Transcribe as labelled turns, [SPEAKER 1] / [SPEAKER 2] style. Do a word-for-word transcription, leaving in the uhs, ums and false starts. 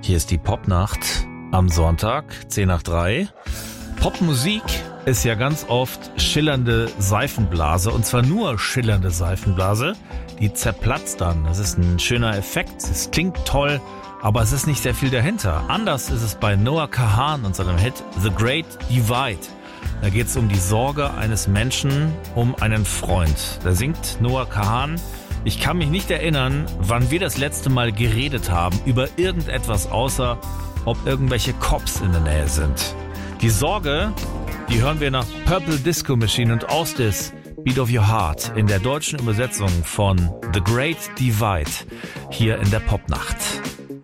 [SPEAKER 1] Hier ist die Popnacht am Sonntag, zehn nach drei. Popmusik ist ja ganz oft schillernde Seifenblase, und zwar nur schillernde Seifenblase. Die zerplatzt dann. Das ist ein schöner Effekt. Es klingt toll, aber es ist nicht sehr viel dahinter. Anders ist es bei Noah Kahan und seinem Hit The Great Divide. Da geht es um die Sorge eines Menschen um einen Freund. Da singt Noah Kahan: Ich kann mich nicht erinnern, wann wir das letzte Mal geredet haben über irgendetwas, außer ob irgendwelche Cops in der Nähe sind. Die Sorge, die hören wir nach Purple Disco Machine und Austis Beat of Your Heart in der deutschen Übersetzung von The Great Divide hier in der Popnacht.